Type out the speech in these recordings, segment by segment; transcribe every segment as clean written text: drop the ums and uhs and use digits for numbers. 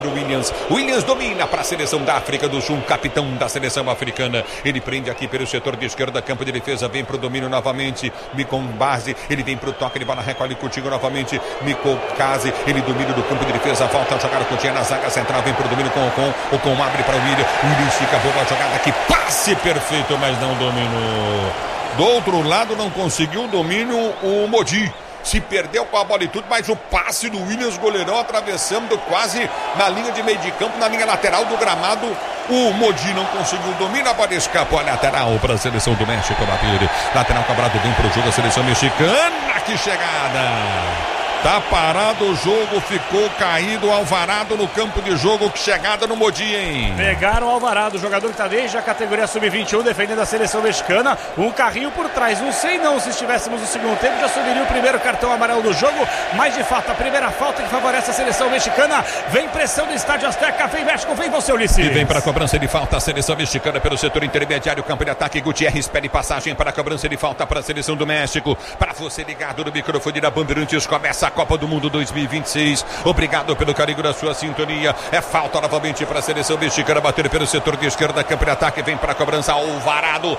Williams domina para a seleção da África do Sul, capitão da seleção africana. Ele prende aqui pelo setor de esquerda, campo de defesa, vem para o domínio novamente. Micon Base, ele vem para o toque de bola, recolhe Coutinho novamente. Micon Case, ele domina do campo de defesa, volta a jogar o Coutinho na zaga central, vem para o domínio com o Ocon abre para o Williams fica boa a jogada aqui, passe perfeito, mas não dominou. Do outro lado não conseguiu o domínio o Modi. Se perdeu com a bola e tudo, mas o passe do Williams, goleirão, atravessando quase na linha de meio de campo, na linha lateral do gramado. O Modi não conseguiu domínio, a bola escapou a lateral para a seleção do México bater. Lateral cobrado bem para o jogo, a seleção mexicana. Que chegada! Tá parado o jogo, ficou caído o Alvarado no campo de jogo. Que chegada no Modi, hein? Pegaram o Alvarado, o jogador que tá desde a categoria sub-21 defendendo a seleção mexicana. Um carrinho por trás, não sei não se estivéssemos no segundo tempo já subiria o primeiro cartão amarelo do jogo, mas de fato a primeira falta que favorece a seleção mexicana. Vem pressão do estádio Azteca, vem México, vem você, Ulisses. E vem para a cobrança de falta a seleção mexicana pelo setor intermediário, campo de ataque. Gutierrez pede passagem para a cobrança de falta para a seleção do México. Para você ligado no microfone da Bandeirantes, começa a Copa do Mundo 2026. Obrigado pelo carinho da sua sintonia. É falta novamente para a seleção mexicana bater pelo setor de esquerda, campo de ataque, vem para a cobrança Alvarado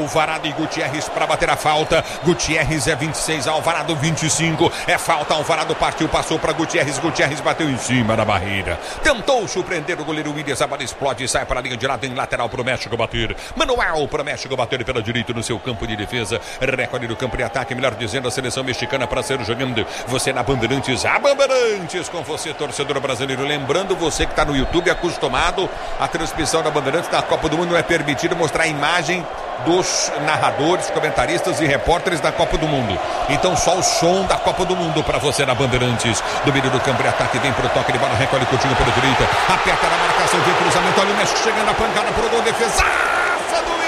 e Gutierrez para bater a falta. Gutierrez é 26, Alvarado 25. É falta, Alvarado partiu, passou para Gutierrez bateu em cima da barreira. Tentou surpreender o goleiro Williams, a bola explode e sai para a linha de lado em lateral para o México bater. Manuel para o México bater pela direita no seu campo de defesa. Recorde do campo de ataque, melhor dizendo, a seleção mexicana para ser jogando. Você na Bandeirantes, a Bandeirantes com você, torcedor brasileiro. Lembrando, você que está no YouTube acostumado, a transmissão da Bandeirantes da Copa do Mundo não é permitido mostrar a imagem dos narradores, comentaristas e repórteres da Copa do Mundo. Então só o som da Copa do Mundo para você na Bandeirantes. Domínio do campo de ataque, vem pro toque de bola, recolhe Coutinho pela direita, aperta na marcação, vem cruzamento, olha o México chegando a pancada pro gol, defesaça do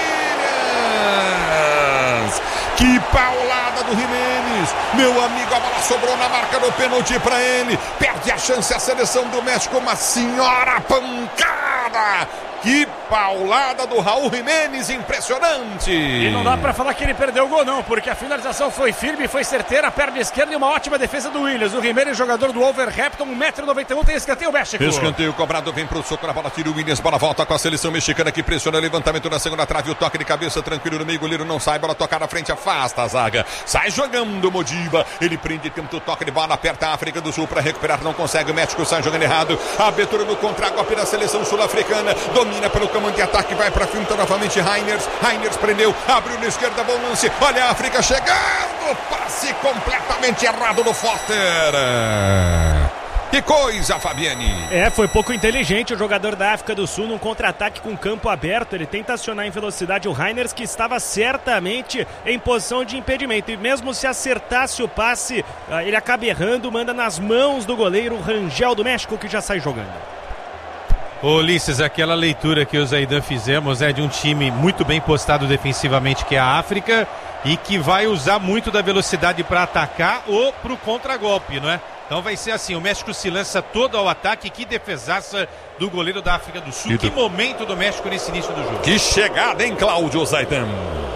Williams. Que paulada do Jimenez, meu amigo, a bola sobrou na marca do pênalti para ele, perde a chance a seleção do México, uma senhora pancada. Que paulada do Raul Jimenez, impressionante. E não dá pra falar que ele perdeu o gol não, porque a finalização foi firme, foi certeira, perna esquerda e uma ótima defesa do Williams. O Jimenez, jogador do Wolverhampton, 1,91m, tem escanteio México. Escanteio cobrado, vem pro soco na bola, tira o Williams, bola volta com a seleção mexicana que pressiona, levantamento na segunda trave, o toque de cabeça tranquilo no meio, goleiro não sai, bola tocar na frente, afasta a zaga, sai jogando Modiba, ele prende, tenta o toque de bola, aperta a África do Sul para recuperar, não consegue, o México sai jogando errado, a abertura no contra-golpe da seleção sul-africana, domina pelo comando de ataque, vai para frente novamente Reiners prendeu, abriu na esquerda, bom lance, olha a África chegando, passe completamente errado do Foster. Que coisa, Fabiane! Foi pouco inteligente o jogador da África do Sul num contra-ataque com campo aberto. Ele tenta acionar em velocidade o Reiners, que estava certamente em posição de impedimento. E mesmo se acertasse o passe, ele acaba errando, manda nas mãos do goleiro Rangel do México, que já sai jogando. Ulisses, aquela leitura que eu e o Zaidan fizemos é de um time muito bem postado defensivamente, que é a África, e que vai usar muito da velocidade para atacar ou para o contragolpe, não é? Então vai ser assim, o México se lança todo ao ataque, que defesaça do goleiro da África do Sul. Que momento do México nesse início do jogo. Que chegada, hein, Cláudio Zaidan?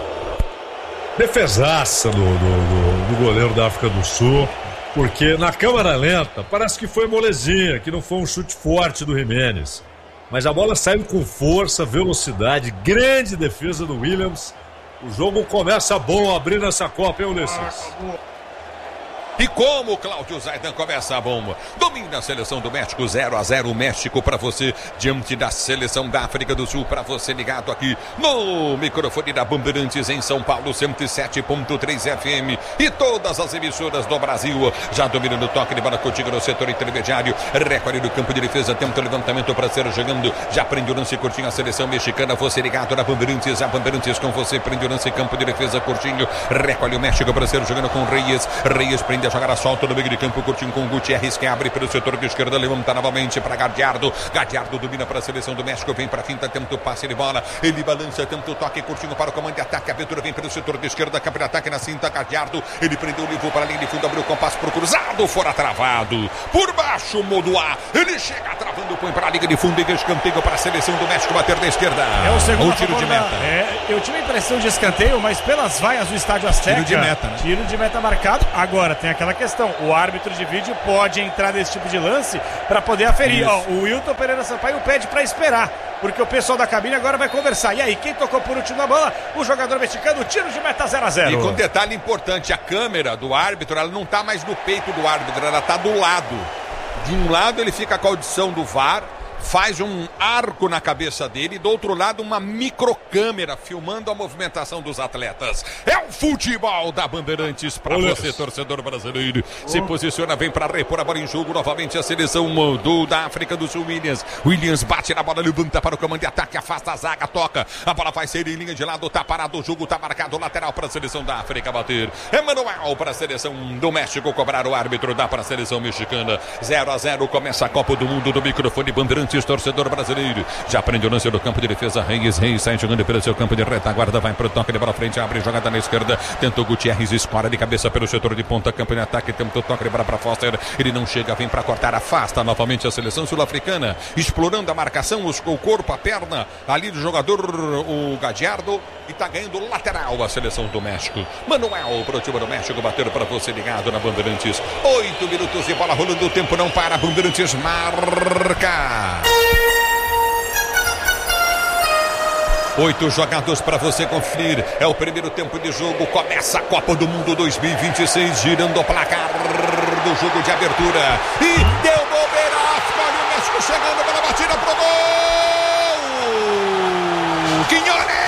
Defesaça do goleiro da África do Sul, porque na câmera lenta parece que foi molezinha, que não foi um chute forte do Jimenez. Mas a bola saiu com força, velocidade, grande defesa do Williams. O jogo começa bom abrindo essa Copa, hein, Ulisses? E como o Cláudio Zaidan começa a bomba, domina a seleção do México, 0-0 México para você, diante da seleção da África do Sul, para você ligado aqui no microfone da Bandeirantes em São Paulo, 107.3 FM e todas as emissoras do Brasil. Já domina no toque de bola Coutinho no setor intermediário, recorde do campo de defesa, tenta o levantamento para ser jogando, já prende o lance Coutinho, a seleção mexicana, você ligado na Bandeirantes, a Bandeirantes com você, prende o lance campo de defesa, Coutinho, recolhe o México para ser jogando com Reyes prende a jogada, solta no meio de campo, Coutinho com Gutierrez, que abre pelo setor de esquerda, levanta novamente para Gadiardo domina para a seleção do México, vem para a finta, tenta o passe de bola, ele balança, tenta o toque, Coutinho para o comando de ataque, a abertura vem pelo setor de esquerda, campo de ataque na cinta, Gadiardo, ele prendeu, levou para a linha de fundo, abriu o compasso pro cruzado, fora travado, por baixo, Moduá, ele chega travando Quando põe para a linha de fundo e escanteio para a seleção do México bater da esquerda. É o segundo tiro de meta. Eu tive a impressão de escanteio, mas pelas vaias do Estádio Azteca. Tiro de meta, né? Tiro de meta marcado. Agora, tem aquela questão. O árbitro de vídeo pode entrar nesse tipo de lance para poder aferir. Ó, o Wilton Pereira Sampaio pede para esperar, porque o pessoal da cabine agora vai conversar. E aí, quem tocou por último na bola? O jogador mexicano, tiro de meta 0-0. E com um detalhe importante, a câmera do árbitro, ela não está mais no peito do árbitro, ela está do lado. De um lado ele fica com a audição do VAR, faz um arco na cabeça dele, e do outro lado uma microcâmera filmando a movimentação dos atletas. É o futebol da Bandeirantes para você, torcedor brasileiro. Se posiciona, vem para repor a bola em jogo novamente a seleção da África do Sul. Williams bate na bola, levanta para o comando de ataque, afasta a zaga, toca. A bola vai sair em linha de lado, tá parado o jogo, tá marcado lateral para a seleção da África bater. É manual para a seleção do México cobrar, o árbitro dá para a seleção mexicana. 0-0, começa a Copa do Mundo do microfone Bandeirantes. Torcedor brasileiro, já prende o lance do campo de defesa. Reis sai jogando pelo seu campo de retaguarda, vai pro toque de bola frente, abre jogada na esquerda, tentou Gutierrez, escora de cabeça pelo setor de ponta, campo de ataque, tentou toque de bola para Foster, ele não chega, vem para cortar, afasta novamente a seleção sul-africana, explorando a marcação, o corpo, a perna ali do jogador, o Gadiardo, e tá ganhando lateral a seleção do México. Manuel pro time do México, bater para você ligado na Bandeirantes. 8 minutos de bola rolando, o tempo não para, Bandeirantes marca. 8 jogados para você conferir. É o primeiro tempo de jogo. Começa a Copa do Mundo 2026, girando o placar do jogo de abertura. E deu bobeira. Olha o México chegando pela batida pro gol. Quiñones!